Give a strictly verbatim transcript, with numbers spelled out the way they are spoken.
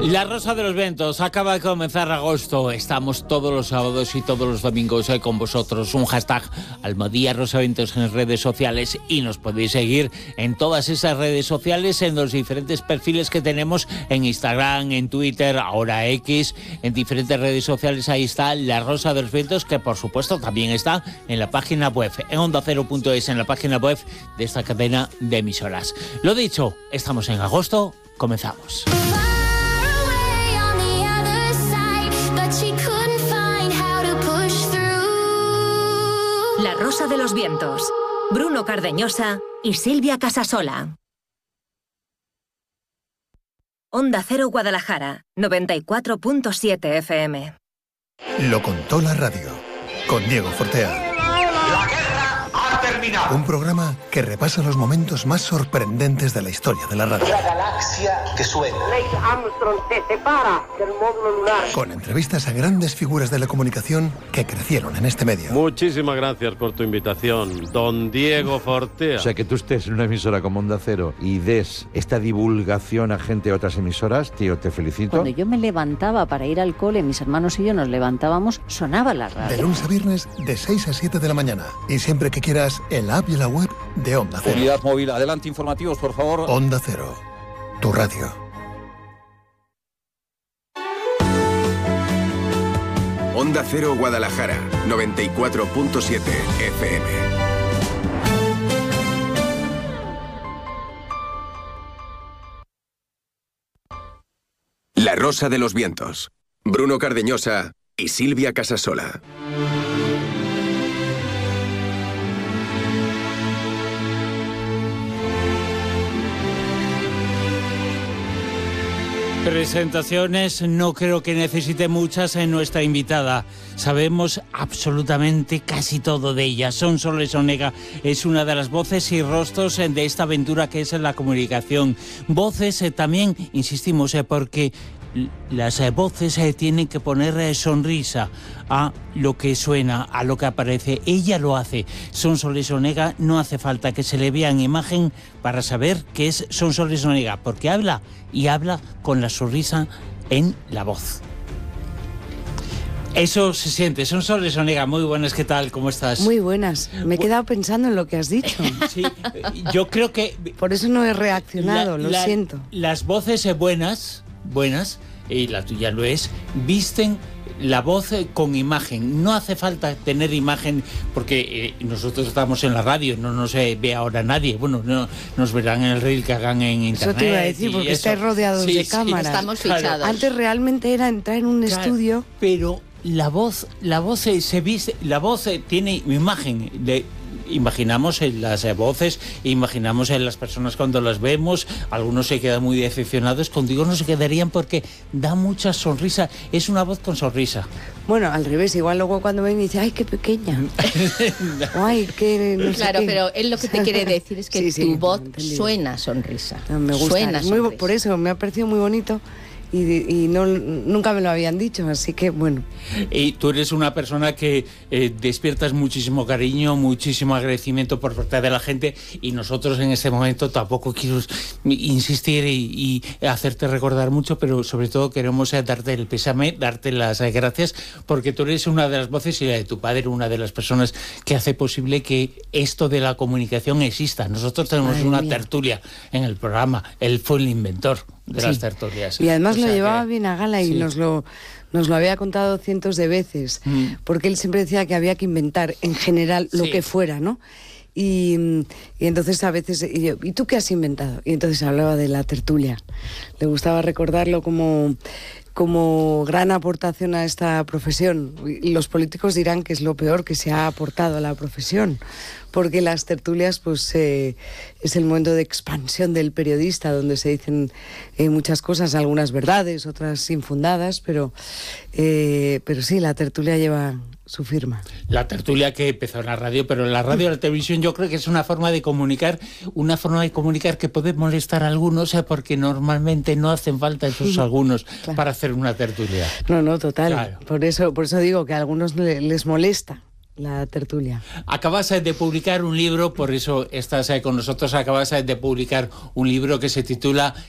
La Rosa de los Vientos, acaba de comenzar agosto. Estamos todos los sábados y todos los domingos eh, con vosotros. Un hashtag Almohadilla Rosa Vientos en redes sociales y nos podéis seguir en todas esas redes sociales, en los diferentes perfiles que tenemos en Instagram, en Twitter, ahora X, en diferentes redes sociales. Ahí está La Rosa de los Vientos, que por supuesto también está en la página web, en onda cero punto es, en la página web de esta cadena de emisoras. Lo dicho, estamos en agosto, comenzamos. La Rosa de los Vientos, Bruno Cardeñosa y Silvia Casasola. Onda Cero Guadalajara, noventa y cuatro punto siete F M. Lo contó la radio, con Diego Fortea. La guerra ha terminado. Un programa que repasa los momentos más sorprendentes de la historia de la radio. La galaxia que suena. Neil Armstrong se separa del módulo lunar. Con entrevistas a grandes figuras de la comunicación que crecieron en este medio. Muchísimas gracias por tu invitación, don Diego Fortea. O sea, que tú estés en una emisora como Onda Cero y des esta divulgación a gente de otras emisoras, tío, te felicito. Cuando yo me levantaba para ir al cole, mis hermanos y yo nos levantábamos, sonaba la radio. De lunes a viernes, de seis a siete de la mañana. Y siempre que quieras, en la app y la web de Onda Cero. Unidad móvil, adelante, informativos, por favor. Onda Cero, tu radio. Onda Cero Guadalajara, noventa y cuatro punto siete F M. La Rosa de los Vientos, Bruno Cardeñosa y Silvia Casasola. Presentaciones, no creo que necesite muchas en nuestra invitada. Sabemos absolutamente casi todo de ella. Sonsoles Onega es una de las voces y rostros de esta aventura que es la comunicación. Voces eh, también, insistimos, eh, porque las eh, voces eh, tienen que poner eh, sonrisa a lo que suena, a lo que aparece. Ella lo hace. Sonsoles Onega, no hace falta que se le vea en imagen para saber que es Sonsoles Onega, porque habla y habla con la sonrisa en la voz. Eso se siente. Sonsoles Onega, muy buenas, ¿qué tal? ¿Cómo estás? Muy buenas. Me he quedado pensando en lo que has dicho. Sí, yo creo que... Por eso no he reaccionado, la, lo la, siento. Las voces buenas, buenas, y la tuya lo es, visten la voz con imagen. No hace falta tener imagen, porque eh, nosotros estamos en la radio, no nos eh, ve ahora nadie. Bueno, no nos verán en el reel que hagan en internet. Eso te iba a decir, porque estáis rodeados sí, de sí, cámaras. Estamos fichados. Claro. Antes realmente era entrar en un Claro, estudio. Pero la voz, la voz eh, se viste, la voz eh, tiene imagen. De, imaginamos en las eh, voces, imaginamos en las personas cuando las vemos. Algunos se quedan muy decepcionados. Contigo no se quedarían porque da mucha sonrisa. Es una voz con sonrisa. Bueno, al revés, igual luego cuando ven y dicen, ay, qué pequeña. Ay, qué no sé Claro, qué. pero él lo que te quiere decir es que Sí, sí, tu voz entendido. suena sonrisa. No, me gusta. Suena Es muy, sonrisa. por eso me ha parecido muy bonito y, y no, nunca me lo habían dicho, así que bueno. Y tú eres una persona que eh, despiertas muchísimo cariño, muchísimo agradecimiento por parte de la gente, y nosotros en este momento tampoco quiero insistir y, y hacerte recordar mucho, pero sobre todo queremos eh, darte el pésame, darte las eh, gracias, porque tú eres una de las voces y la de tu padre, una de las personas que hace posible que esto de la comunicación exista. Nosotros tenemos Madre una mía. tertulia en el programa, él fue el inventor de Sí. las tertulias. Y además O lo sea llevaba que- bien a gala y sí. nos lo nos lo había contado cientos de veces, Mm. porque él siempre decía que había que inventar en general lo Sí. que fuera, ¿no? Y, y entonces a veces, y, yo, ¿y tú qué has inventado? Y entonces hablaba de la tertulia. Le gustaba recordarlo como, como gran aportación a esta profesión. Y los políticos dirán que es lo peor que se ha aportado a la profesión, porque las tertulias pues eh, es el momento de expansión del periodista, donde se dicen eh, muchas cosas, algunas verdades, otras infundadas, pero, eh, pero sí, la tertulia lleva su firma. La tertulia que empezó en la radio, pero en la radio y la televisión yo creo que es una forma de comunicar, una forma de comunicar que puede molestar a algunos, eh, porque normalmente no hacen falta esos algunos Claro. para hacer una tertulia. No, no, total. Claro. Por eso, por eso digo que a algunos le- les molesta la tertulia. Acabas de publicar un libro, por eso estás con nosotros, acabas de publicar un libro que se titula